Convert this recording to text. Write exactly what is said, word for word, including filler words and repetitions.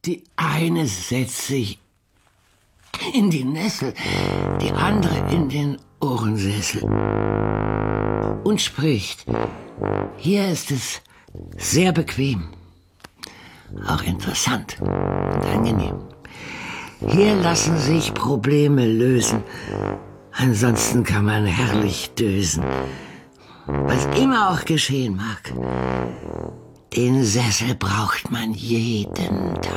Die eine setzt sich in die Nessel, die andere in den Ohrensessel und spricht. Hier ist es sehr bequem, auch interessant und angenehm. Hier lassen sich Probleme lösen, ansonsten kann man herrlich dösen. Was immer auch geschehen mag, den Sessel braucht man jeden Tag.